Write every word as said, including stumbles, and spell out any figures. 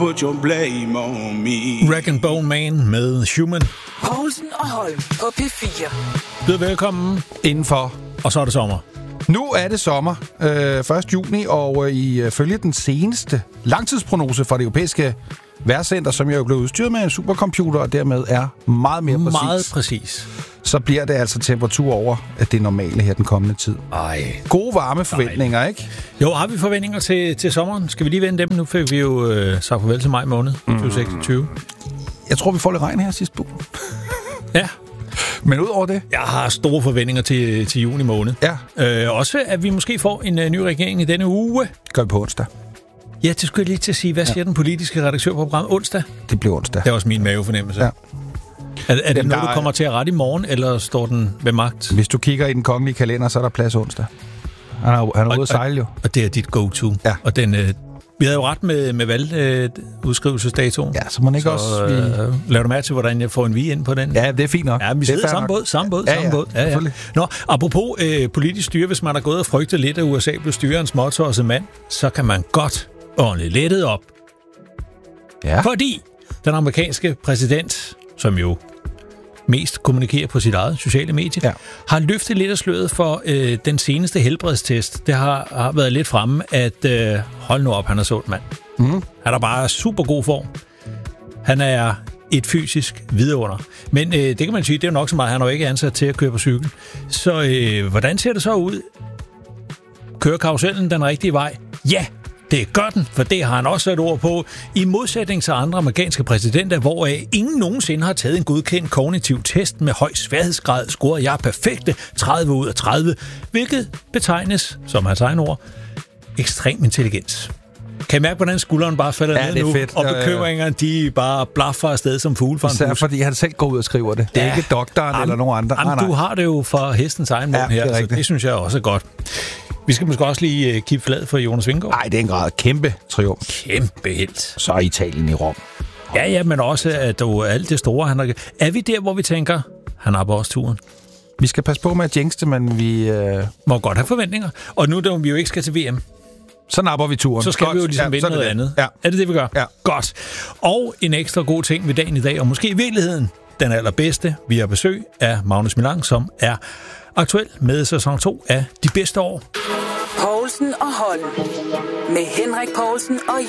Put your blame on me. Rag and Bone Man med Human. Poulsen og Holm på P fire. Byd velkommen. Indenfor. Og så er det sommer. Nu er det sommer, øh, første juni, og øh, ifølge den seneste langtidsprognose fra det europæiske vejrcenter, som jo er blevet udstyret med en supercomputer, og dermed er meget mere præcis, Meget præcis. så bliver det altså temperatur over at det normale her den kommende tid. Ej. Gode varme forventninger, Ej. ikke? Jo, har vi forventninger til, til sommeren? Skal vi lige vende dem? Nu fik vi jo øh, sagt farvel til maj måned tyve seksogtyve. Jeg tror, vi får lidt regn her sidste uge. Ja. Men udover det? Jeg har store forventninger til, til juni måned. Ja. Øh, også, at vi måske får en uh, ny regering i denne uge. Gør vi på onsdag. Ja, det skulle jeg lige til at sige. Hvad siger ja. den politiske redaktør på programmet onsdag? Det bliver onsdag. Det er også min mavefornemmelse. Ja. Er, er det Jamen, noget, der du kommer til at rette i morgen, eller står den ved magt? Hvis du kigger i den kongelige kalender, så er der plads onsdag. Han er, han er ude at sejle jo. Og det er dit go-to. Ja. Og den, øh, vi havde jo ret med, med valgudskrivelsesdatoen. Ja, så må man ikke så, også... Vi... Øh, laver du mærke til, hvordan jeg får en vi ind på den? Ja, det er fint nok. Ja, vi sidder samme båd, samme båd, ja, samme ja, båd. Ja, ja. Nå, apropos øh, politisk styre, hvis man har gået og frygtet lidt, at U S A blev styret en småtosset mand, så kan man godt ånde lettet op. Ja. Fordi den amerikanske præsident, som jo mest kommunikerer på sit eget sociale medie, ja. har løftet lidt af sløret for øh, den seneste helbredstest. Det har, har været lidt fremme, at øh, hold nu op, han er sund mand. Mm. Han er bare super god form. Han er et fysisk vidunder. Men øh, det kan man sige, det er jo nok så meget, han er jo ikke ansat til at køre på cykel. Så øh, hvordan ser det så ud? Kører karusellen den rigtige vej? Ja! Det gør den, for det har han også sat ord på. I modsætning til andre amerikanske præsidenter, hvoraf ingen nogensinde har taget en godkendt kognitiv test med høj sværhedsgrad, scorede jeg perfekte tredive ud af tredive, hvilket betegnes, som hans egen ord, ekstrem intelligens. Kan I mærke, hvordan skulderen bare falder ja, ned nu, fedt. og bekymringerne, de bare blaffer afsted som fugle fra en bus? Især fordi han selv går ud og skriver det. Det er ja. ikke doktoren am, eller nogen andre. Am, nej, nej. Du har det jo fra hestens egen mund ja, her, så det synes jeg også er godt. Vi skal måske også lige uh, kigge flad for Jonas Vingegaard. Nej, det er en grad kæmpe triumf. Kæmpe helt. Så er Italien i Rom. Ja, ja, men også at du alt det store, han har... Er vi der, hvor vi tænker, han har på os turen? Vi skal passe på med at jinx det, men vi... Uh... Må godt have forventninger. Og nu, da vi jo ikke skal til V M, så napper vi turen. Så skal godt. vi jo ligesom ja, vinde noget det. andet. Ja. Er det det, vi gør? Ja. Godt. Og en ekstra god ting ved dagen i dag, og måske i virkeligheden den allerbedste, vi har besøg af Magnus Milang, som er aktuel med sæson to af De Bedste År. Poulsen og Holm. Med Henrik Poulsen og